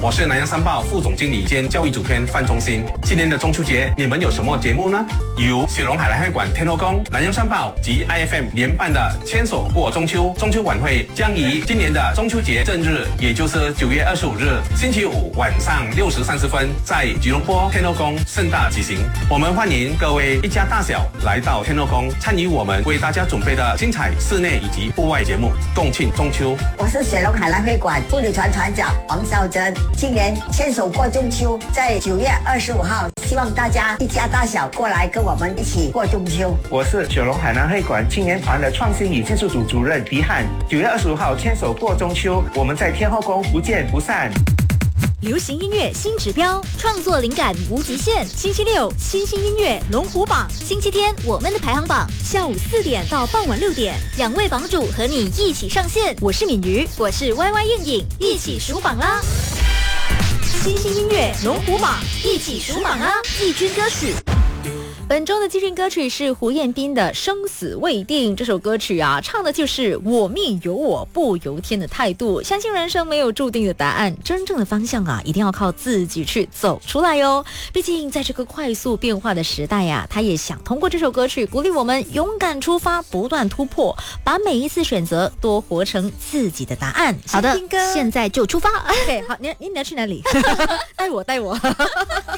我是南洋商报副总经理兼教育主编范忠新。今年的中秋节，你们有什么节目呢？由雪隆海澜会馆天后宫、南洋商报及 IFM 联办的牵手过中秋中秋晚会，将于今年的中秋节正日，也就是9月25日星期五晚上6时30分，在吉隆坡天后宫盛大举行。我们欢迎各位一家大小来到天后宫，参与我们为大家准备的精彩室内以及户外节目，共庆中秋。 我是雪隆海澜会馆妇女团团长王孝珍。今年牵手过中秋，在9月25号，希望大家一家大小过来跟我们一起过中秋。 我是雪隆海澜会馆青年团的创新与技术组主任狄汉。9月25号牵手过中秋，我们在天后宫不见不散。 流行音乐新指标，创作灵感无极限。星期六新兴音乐龙虎榜，星期天我们的排行榜，下午4点到傍晚6点，2位榜主和你一起上线。我是敏瑜，我是 YY 燕颖，一起数榜啦！新兴音乐龙虎榜，一起数榜啊！季军歌曲。本周的季军歌曲是胡彦斌的《生死未定》。这首歌曲啊，唱的就是我命由我不由天的态度。相信人生没有注定的答案，真正的方向啊，一定要靠自己去走出来哟。毕竟在这个快速变化的时代呀，他也想通过这首歌曲鼓励我们勇敢出发，不断突破，把每一次选择都活成自己的答案。好的，现在就出发。OK， 好，你要去哪里？带我。